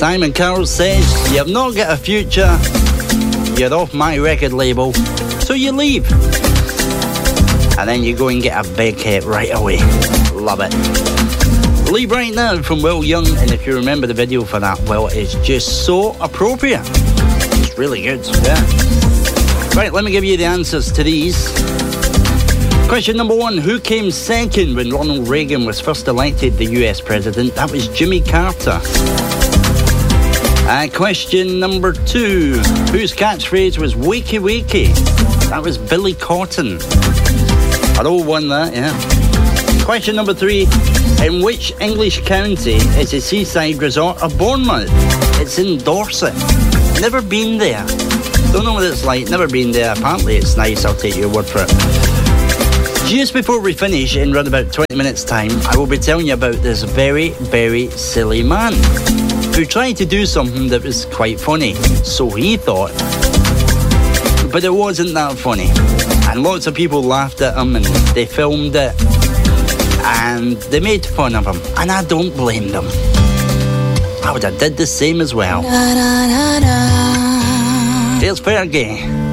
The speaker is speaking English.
Simon Cowell says, "You've not got a future, you're off my record label, so you leave." And then you go and get a big hit right away. Love it. Leave Right Now from Will Young, and if you remember the video for that, well, it's just so appropriate. It's really good, yeah. Right, let me give you the answers to these. Question number 1, who came second when Ronald Reagan was first elected the US president? That was Jimmy Carter. Question number 2, whose catchphrase was "wakey wakey"? That was Billy Cotton. I all won that, yeah. Question number 3, in which English county is the seaside resort of Bournemouth? It's in Dorset. Never been there. Don't know what it's like, never been there. Apparently it's nice, I'll take your word for it. Just before we finish, in around about 20 minutes time, I will be telling you about this very, very silly man who tried to do something that was quite funny. So he thought. But it wasn't that funny. And lots of people laughed at him and they filmed it. And they made fun of him. And I don't blame them. I would have did the same as well. Here's Fergie.